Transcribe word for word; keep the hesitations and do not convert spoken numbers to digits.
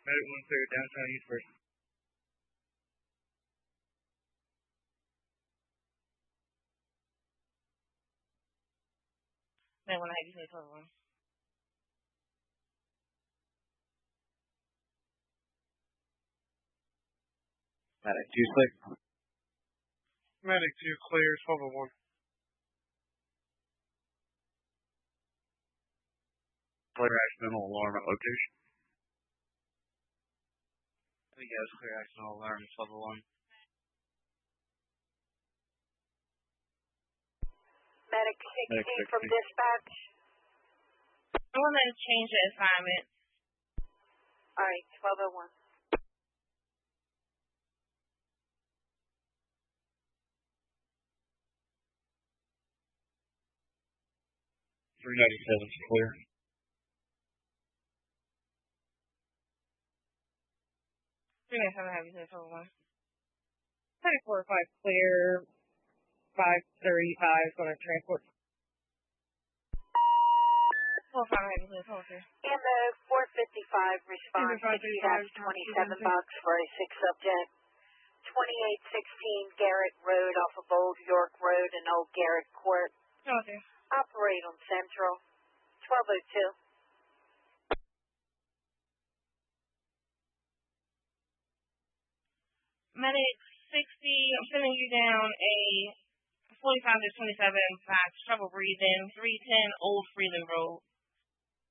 Medic one clear downtown East First. Medic one, I have you say twelve one. Medic two clear. Medic two clear, twelve oh one. Clear accidental alarm at location. I think that was clear accidental alarm at twelve oh one. Medic sixteen from dispatch. I want to change the assignment. Alright, twelve oh one. three ninety-seven is clear. three ninety-seven, I have you say twelve one. thirty-four five clear. five thirty-five is going to transport. four five, I have you say twelve two. And the four fifty-five response sixty twenty-seven bucks for a six subject. twenty-eight sixteen Garrett Road off of Old York Road and Old Garrett Court. twelve two. Operate on Central. twelve oh two. Medic sixty, I'm sending you down a forty-five to twenty-seven fax, trouble breathing, three ten Old Freeland Road.